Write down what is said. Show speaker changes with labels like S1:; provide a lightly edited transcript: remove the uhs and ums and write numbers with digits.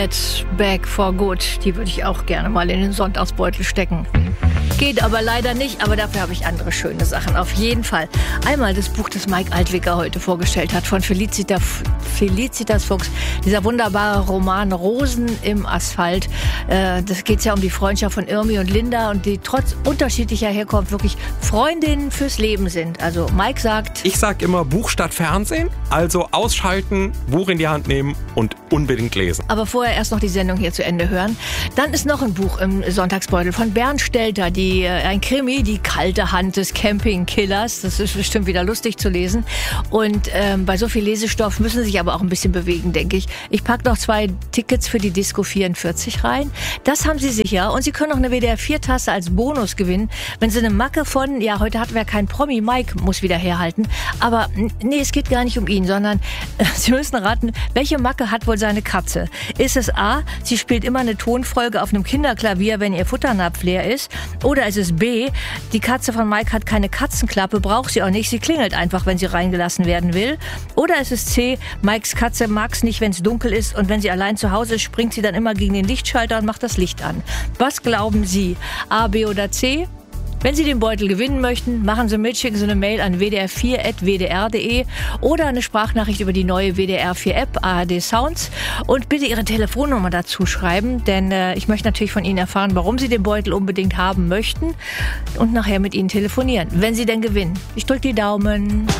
S1: Back for Good, die würde ich auch gerne mal in den Sonntagsbeutel stecken. Geht aber leider nicht, aber dafür habe ich andere schöne Sachen, auf jeden Fall. Einmal das Buch, das Mike Altwicker heute vorgestellt hat, von Felicitas Fuchs, dieser wunderbare Roman Rosen im Asphalt. Das geht ja um die Freundschaft von Irmi und Linda und die trotz unterschiedlicher Herkunft wirklich Freundinnen fürs Leben sind. Also Mike sagt...
S2: Ich sag immer Buch statt Fernsehen, also ausschalten, Buch in die Hand nehmen und unbedingt lesen.
S1: Aber vorher erst noch die Sendung hier zu Ende hören. Dann ist noch ein Buch im Sonntagsbeutel von Bernd Stelter, ein Krimi, die kalte Hand des Campingkillers. Das ist bestimmt wieder lustig zu lesen. Und bei so viel Lesestoff müssen Sie sich aber auch ein bisschen bewegen, denke ich. Ich packe noch 2 Tickets für die Disco 44 rein. Das haben Sie sicher. Und Sie können noch eine WDR 4-Tasse als Bonus gewinnen, wenn Sie eine Macke von, ja, heute hatten wir keinen Promi, Mike muss wieder herhalten. Aber nee, es geht gar nicht um ihn, sondern Sie müssen raten, welche Macke hat wohl seine Katze? Ist es A, sie spielt immer eine Tonfolge auf einem Kinderklavier, wenn ihr Futternapf leer ist? Oder ist es B, die Katze von Mike hat keine Katzenklappe, braucht sie auch nicht, sie klingelt einfach, wenn sie reingelassen werden will? Oder ist es C, Mikes Katze mag es nicht, wenn es dunkel ist und wenn sie allein zu Hause ist, springt sie dann immer gegen den Lichtschalter und macht das Licht an? Was glauben Sie? A, B oder C? Wenn Sie den Beutel gewinnen möchten, machen Sie mit, schicken Sie eine Mail an wdr4@wdr.de oder eine Sprachnachricht über die neue WDR 4 App ARD Sounds und bitte Ihre Telefonnummer dazu schreiben, denn ich möchte natürlich von Ihnen erfahren, warum Sie den Beutel unbedingt haben möchten und nachher mit Ihnen telefonieren, wenn Sie denn gewinnen. Ich drücke die Daumen.